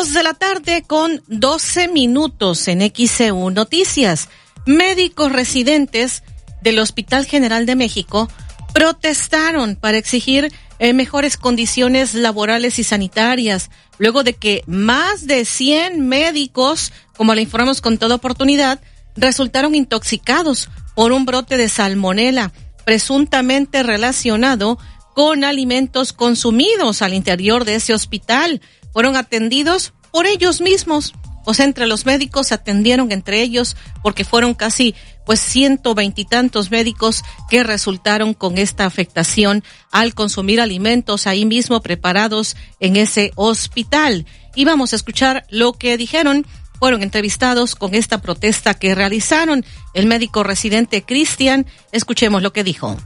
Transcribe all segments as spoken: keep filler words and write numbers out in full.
Dos de la tarde con doce minutos en X E U Noticias. Médicos residentes del Hospital General de México protestaron para exigir eh, mejores condiciones laborales y sanitarias, luego de que más de cien médicos, como le informamos con toda oportunidad, resultaron intoxicados por un brote de salmonela, presuntamente relacionado con alimentos consumidos al interior de ese hospital. Fueron atendidos por ellos mismos, o sea, entre los médicos se atendieron entre ellos, porque fueron casi pues ciento veintitantos médicos que resultaron con esta afectación al consumir alimentos ahí mismo preparados en ese hospital. Y vamos a escuchar lo que dijeron. Fueron entrevistados con esta protesta que realizaron el médico residente Cristian. Escuchemos lo que dijo.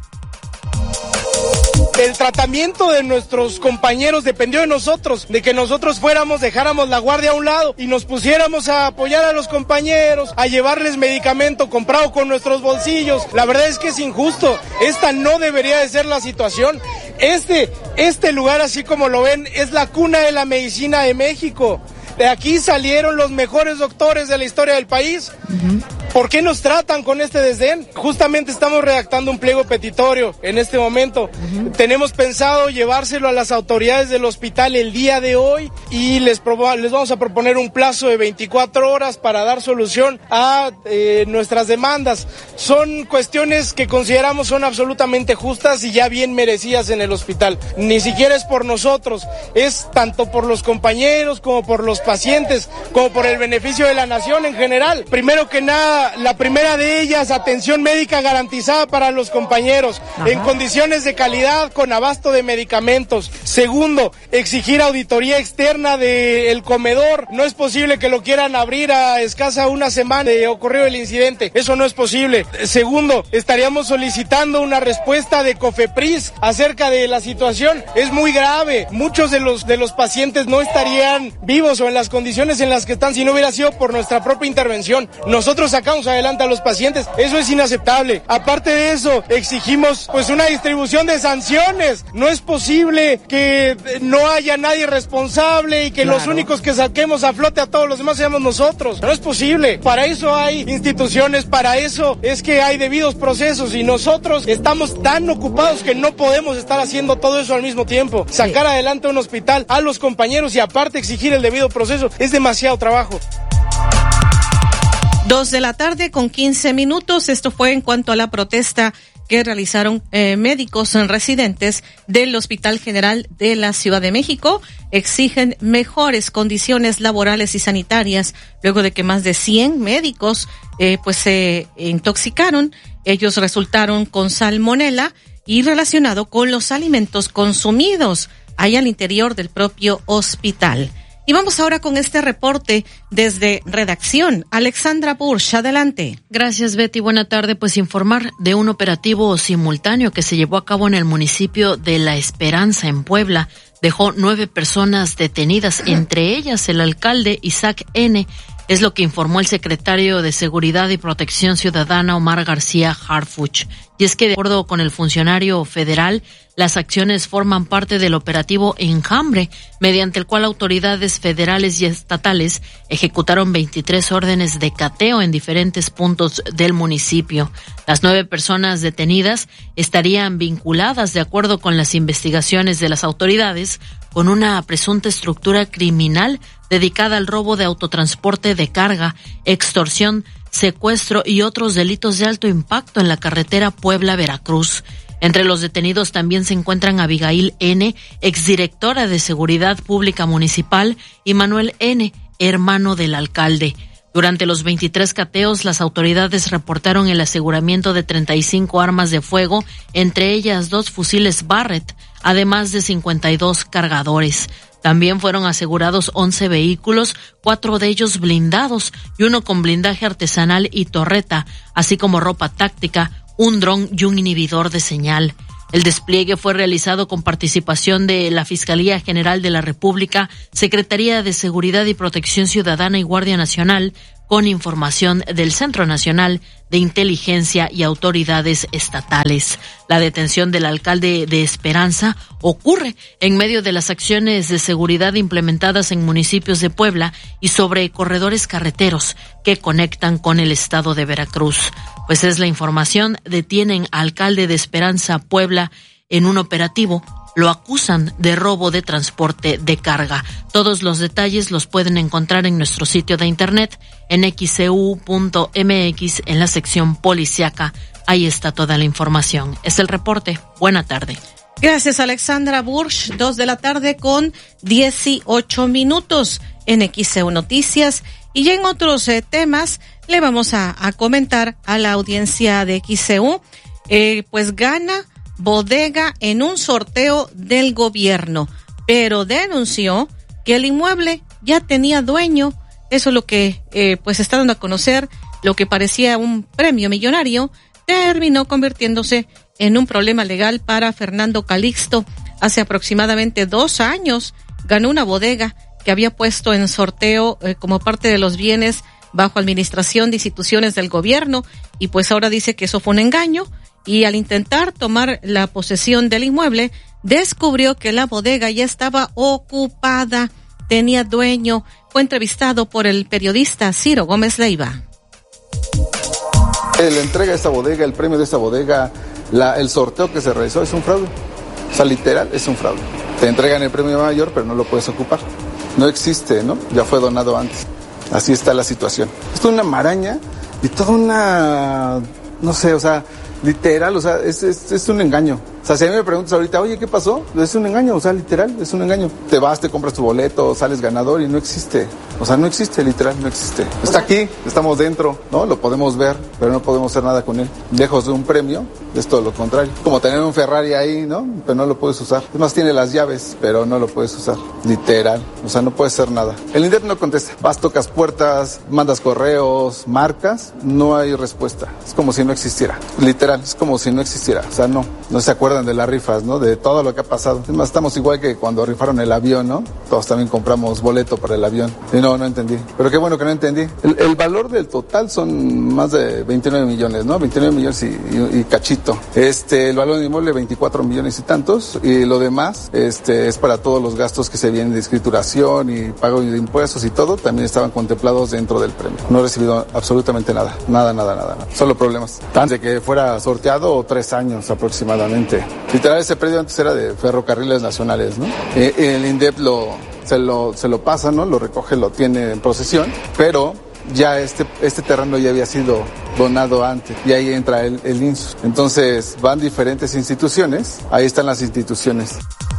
El tratamiento de nuestros compañeros dependió de nosotros, de que nosotros fuéramos, dejáramos la guardia a un lado y nos pusiéramos a apoyar a los compañeros, a llevarles medicamento comprado con nuestros bolsillos. La verdad es que es injusto. Esta no debería de ser la situación. Este, este lugar, así como lo ven, es la cuna de la medicina de México. De aquí salieron los mejores doctores de la historia del país. Uh-huh. ¿Por qué nos tratan con este desdén? Justamente estamos redactando un pliego petitorio en este momento. Uh-huh. Tenemos pensado llevárselo a las autoridades del hospital el día de hoy y les, probo- les vamos a proponer un plazo de veinticuatro horas para dar solución a eh, nuestras demandas. Son cuestiones que consideramos son absolutamente justas y ya bien merecidas en el hospital. Ni siquiera es por nosotros, es tanto por los compañeros como por los pacientes, como por el beneficio de la nación en general. Primero que nada, la primera de ellas, atención médica garantizada para los compañeros. Ajá. En condiciones de calidad, con abasto de medicamentos. Segundo, exigir auditoría externa del comedor. No es posible que lo quieran abrir a escasa una semana de ocurrido el incidente. Eso no es posible. Segundo, estaríamos solicitando una respuesta de COFEPRIS acerca de la situación. Es muy grave. Muchos de los, de los pacientes no estarían vivos o en las condiciones en las que están si no hubiera sido por nuestra propia intervención. Nosotros sacamos adelante a los pacientes. Eso es inaceptable. Aparte de eso, exigimos pues una distribución de sanciones. No es posible que no haya nadie responsable y que claro, los únicos que saquemos a flote a todos los demás seamos nosotros. No es posible. Para eso hay instituciones, para eso es que hay debidos procesos y nosotros estamos tan ocupados que no podemos estar haciendo todo eso al mismo tiempo. Sacar sí. adelante un hospital a los compañeros y aparte exigir el debido proceso es demasiado trabajo. Dos de la tarde con quince minutos. Esto fue en cuanto a la protesta que realizaron eh, médicos residentes del Hospital General de la Ciudad de México. Exigen mejores condiciones laborales y sanitarias luego de que más de cien médicos eh, pues se intoxicaron. Ellos resultaron con salmonela y relacionado con los alimentos consumidos ahí al interior del propio hospital. Y vamos ahora con este reporte desde redacción. Alexandra Bursch, adelante. Gracias, Betty. Buena tarde. Pues informar de un operativo simultáneo que se llevó a cabo en el municipio de La Esperanza, en Puebla. Dejó nueve personas detenidas, entre ellas el alcalde Isaac N., es lo que informó el secretario de Seguridad y Protección Ciudadana, Omar García Harfuch. Y es que, de acuerdo con el funcionario federal, las acciones forman parte del operativo Enjambre, mediante el cual autoridades federales y estatales ejecutaron veintitrés órdenes de cateo en diferentes puntos del municipio. Las nueve personas detenidas estarían vinculadas, de acuerdo con las investigaciones de las autoridades, con una presunta estructura criminal dedicada al robo de autotransporte de carga, extorsión, secuestro y otros delitos de alto impacto en la carretera Puebla-Veracruz. Entre los detenidos también se encuentran Abigail N., exdirectora de Seguridad Pública Municipal, y Manuel N., hermano del alcalde. Durante los veintitrés cateos, las autoridades reportaron el aseguramiento de treinta y cinco armas de fuego, entre ellas dos fusiles Barrett, además de cincuenta y dos cargadores. También fueron asegurados once vehículos, cuatro de ellos blindados y uno con blindaje artesanal y torreta, así como ropa táctica, un dron y un inhibidor de señal. El despliegue fue realizado con participación de la Fiscalía General de la República, Secretaría de Seguridad y Protección Ciudadana y Guardia Nacional, con información del Centro Nacional de Inteligencia y autoridades estatales. La detención del alcalde de Esperanza ocurre en medio de las acciones de seguridad implementadas en municipios de Puebla y sobre corredores carreteros que conectan con el estado de Veracruz. Pues es la información, detienen al alcalde de Esperanza, Puebla, en un operativo. Lo acusan de robo de transporte de carga. Todos los detalles los pueden encontrar en nuestro sitio de internet en equis ce u punto eme equis en la sección policiaca. Ahí está toda la información. Es el reporte. Buena tarde. Gracias, Alexandra Bursch. Dos de la tarde con dieciocho minutos en Equis Ce U Noticias. Y ya en otros eh, temas le vamos a, a comentar a la audiencia de Equis Ce U, eh, pues gana bodega en un sorteo del gobierno, pero denunció que el inmueble ya tenía dueño. Eso es lo que eh, pues está dando a conocer. Lo que parecía un premio millonario terminó convirtiéndose en un problema legal para Fernando Calixto. Hace aproximadamente dos años ganó una bodega que había puesto en sorteo eh, como parte de los bienes bajo administración de instituciones del gobierno, y pues ahora dice que eso fue un engaño. Y al intentar tomar la posesión del inmueble, descubrió que la bodega ya estaba ocupada, tenía dueño. Fue entrevistado por el periodista Ciro Gómez Leiva. La entrega de esta bodega, el premio de esta bodega, la, el sorteo que se realizó es un fraude. O sea, literal, es un fraude. Te entregan el premio mayor, pero no lo puedes ocupar. No existe, ¿no? Ya fue donado antes. Así está la situación. Esto es una maraña y toda una... no sé, o sea... literal, o sea, es, es, es un engaño. O sea, si a mí me preguntas ahorita, oye, ¿qué pasó? Es un engaño, o sea, literal, es un engaño. Te vas, te compras tu boleto, sales ganador y no existe. O sea, no existe, literal, no existe. Está aquí, estamos dentro, ¿no? Lo podemos ver, pero no podemos hacer nada con él. Lejos de un premio, es todo lo contrario. Como tener un Ferrari ahí, ¿no? Pero no lo puedes usar. Además tiene las llaves, pero no lo puedes usar. Literal, o sea, no puedes hacer nada. El INDEP no contesta. Vas, tocas puertas, mandas correos, marcas, no hay respuesta. Es como si no existiera. Literal, es como si no existiera. O sea, no, no se acuerdan de las rifas, ¿no? De todo lo que ha pasado. Es más, estamos igual que cuando rifaron el avión, ¿no? Todos también compramos boleto para el avión. Y no, no entendí. Pero qué bueno que no entendí. El, el valor del total son más de veintinueve millones, ¿no? veintinueve millones y, y, y cachito. Este, el valor del inmueble, veinticuatro millones y tantos. Y lo demás, este, es para todos los gastos que se vienen de escrituración y pago de impuestos y todo. También estaban contemplados dentro del premio. No he recibido absolutamente nada. Nada, nada, nada. nada. Solo problemas. Antes de que fuera sorteado, tres años aproximadamente. Literal, ese predio antes era de Ferrocarriles Nacionales, ¿no? Eh, el INDEP lo, se lo, se lo pasa, ¿no? Lo recoge, lo tiene en posesión, pero ya este, este terreno ya había sido donado antes y ahí entra el, el INSU. Entonces van diferentes instituciones, ahí están las instituciones.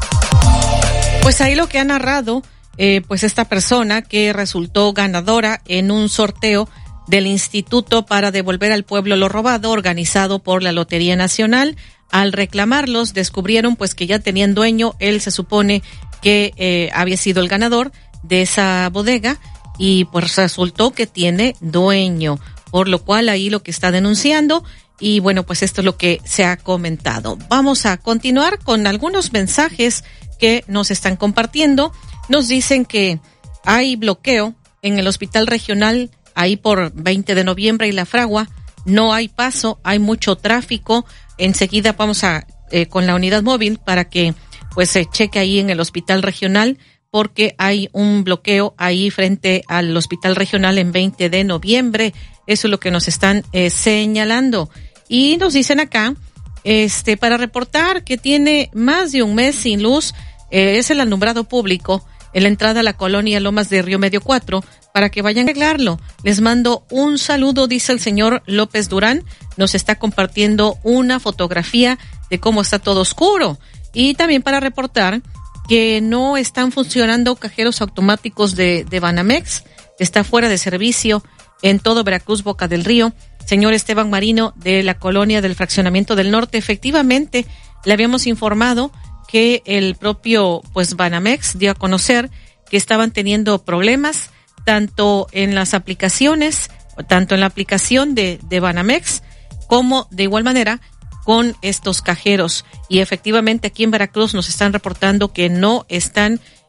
Pues ahí lo que ha narrado, eh, pues esta persona que resultó ganadora en un sorteo del Instituto para Devolver al Pueblo lo Robado, organizado por la Lotería Nacional. Al reclamarlos, descubrieron pues que ya tenían dueño. Él se supone que eh, había sido el ganador de esa bodega y pues resultó que tiene dueño, por lo cual ahí lo que está denunciando. Y bueno, pues esto es lo que se ha comentado. Vamos a continuar con algunos mensajes que nos están compartiendo. Nos dicen que hay bloqueo en el Hospital Regional ahí por veinte de noviembre y La Fragua. No hay paso, hay mucho tráfico. Enseguida vamos a eh, con la unidad móvil para que pues se cheque ahí en el Hospital Regional, porque hay un bloqueo ahí frente al Hospital Regional en veinte de noviembre. Eso es lo que nos están eh, señalando. Y nos dicen acá, este, para reportar que tiene más de un mes sin luz, eh, es el alumbrado público en la entrada a la colonia Lomas de Río Medio cuatro, para que vayan a arreglarlo. Les mando un saludo, dice el señor López Durán. Nos está compartiendo una fotografía de cómo está todo oscuro. Y también para reportar que no están funcionando cajeros automáticos de, de Banamex. Está fuera de servicio en todo Veracruz, Boca del Río. Señor Esteban Marino, de la colonia del Fraccionamiento del Norte, efectivamente le habíamos informado que el propio pues Banamex dio a conocer que estaban teniendo problemas tanto en las aplicaciones, tanto en la aplicación de, de Banamex, como de igual manera con estos cajeros. Y efectivamente aquí en Veracruz nos están reportando que no están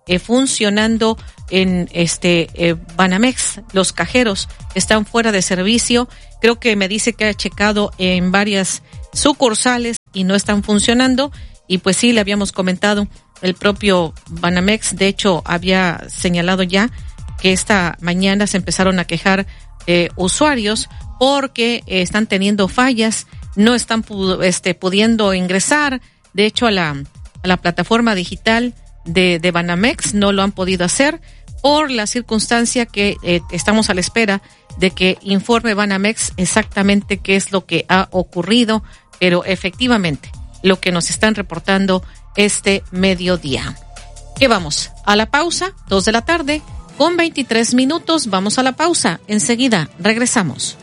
eh, funcionando en este eh, Banamex. Los cajeros están fuera de servicio. Creo que me dice que ha checado en varias sucursales y no están funcionando. Y pues sí, le habíamos comentado, el propio Banamex, de hecho, había señalado ya que esta mañana se empezaron a quejar eh, usuarios porque eh, están teniendo fallas, no están este, pudiendo ingresar, de hecho, a la, a la plataforma digital de, de Banamex, no lo han podido hacer por la circunstancia que eh, estamos a la espera de que informe Banamex exactamente qué es lo que ha ocurrido, pero efectivamente, lo que nos están reportando este mediodía. ¿Qué vamos? A la pausa, dos de la tarde, con veintitrés minutos, vamos a la pausa, enseguida regresamos.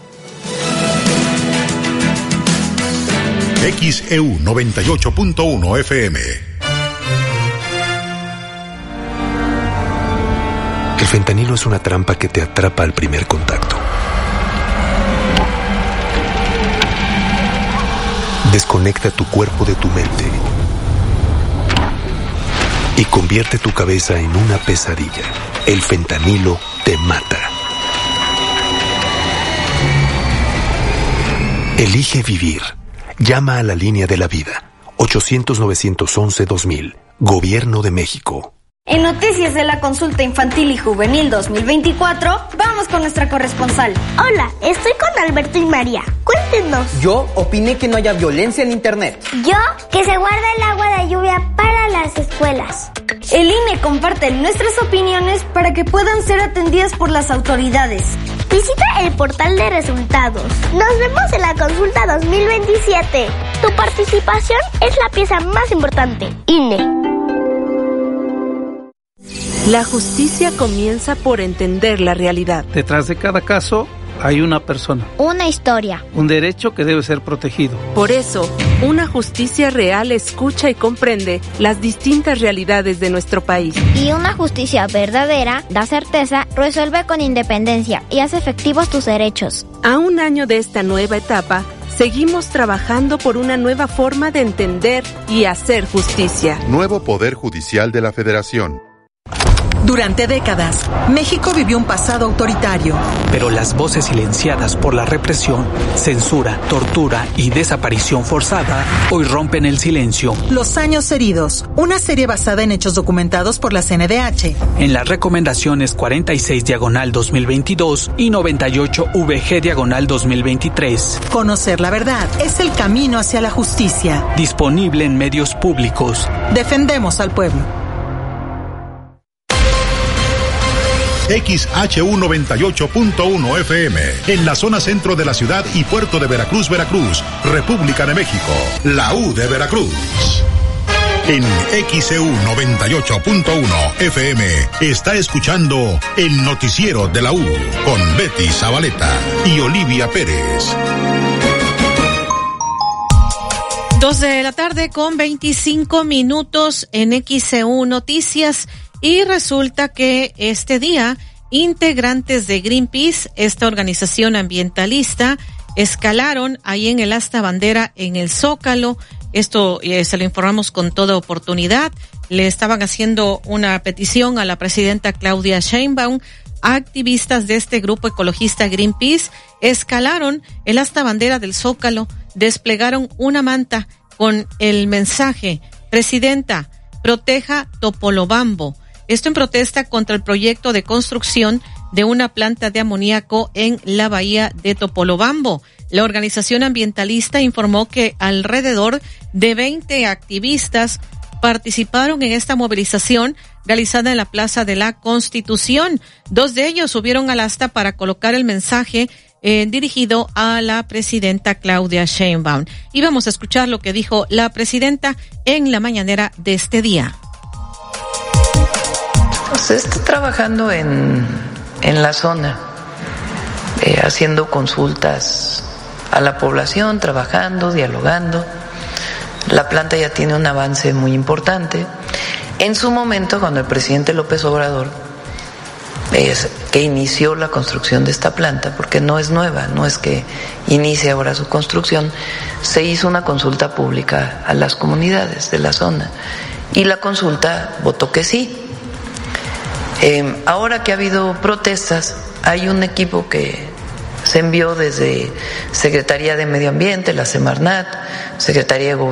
X E U noventa y ocho punto uno F M. El fentanilo es una trampa que te atrapa al primer contacto. Desconecta tu cuerpo de tu mente y convierte tu cabeza en una pesadilla. El fentanilo te mata. Elige vivir. Llama a la línea de la vida. ochocientos, novecientos once, dos mil. Gobierno de México. En Noticias de la Consulta Infantil y Juvenil dos mil veinticuatro, vamos con nuestra corresponsal. Hola, estoy con Alberto y María. Cuéntenos. Yo opiné que no haya violencia en Internet. Yo, que se guarde el agua de lluvia para las escuelas. El I N E comparte nuestras opiniones para que puedan ser atendidas por las autoridades. Visita el portal de resultados. Nos vemos en la Consulta dos mil veintisiete. Tu participación es la pieza más importante. I N E. La justicia comienza por entender la realidad. Detrás de cada caso hay una persona. Una historia. Un derecho que debe ser protegido. Por eso, una justicia real escucha y comprende las distintas realidades de nuestro país. Y una justicia verdadera da certeza, resuelve con independencia y hace efectivos tus derechos. A un año de esta nueva etapa, seguimos trabajando por una nueva forma de entender y hacer justicia. Nuevo Poder Judicial de la Federación. Durante décadas, México vivió un pasado autoritario. Pero las voces silenciadas por la represión, censura, tortura y desaparición forzada hoy rompen el silencio. Los años heridos, una serie basada en hechos documentados por la C N D H. En las recomendaciones cuarenta y seis diagonal dos mil veintidós y noventa y ocho V G diagonal dos mil veintitrés. Conocer la verdad es el camino hacia la justicia. Disponible en medios públicos. Defendemos al pueblo. X H U noventa y ocho punto uno F M, en la zona centro de la ciudad y puerto de Veracruz, Veracruz, República de México, la U de Veracruz. En X E U noventa y ocho punto uno F M está escuchando el noticiero de la U con Betty Zabaleta y Olivia Pérez. Dos de la tarde con veinticinco minutos en X E U Noticias. Y resulta que este día, integrantes de Greenpeace, esta organización ambientalista, escalaron ahí en el asta bandera en el Zócalo. Esto eh, se lo informamos con toda oportunidad. Le estaban haciendo una petición a la presidenta Claudia Sheinbaum. Activistas de este grupo ecologista Greenpeace escalaron el asta bandera del Zócalo, desplegaron una manta con el mensaje: Presidenta, proteja Topolobampo. Esto en protesta contra el proyecto de construcción de una planta de amoníaco en la bahía de Topolobampo. La organización ambientalista informó que alrededor de veinte activistas participaron en esta movilización realizada en la Plaza de la Constitución. Dos de ellos subieron al asta para colocar el mensaje eh, dirigido a la presidenta Claudia Sheinbaum. Y vamos a escuchar lo que dijo la presidenta en la mañanera de este día. Se está trabajando en, en la zona, eh, haciendo consultas a la población, trabajando, dialogando. La planta ya tiene un avance muy importante. En su momento, cuando el presidente López Obrador, es, que inició la construcción de esta planta, porque no es nueva, no es que inicie ahora su construcción, se hizo una consulta pública a las comunidades de la zona y la consulta votó que sí. Eh, ahora que ha habido protestas, hay un equipo que se envió desde Secretaría de Medio Ambiente, la Semarnat, Secretaría de Gobierno,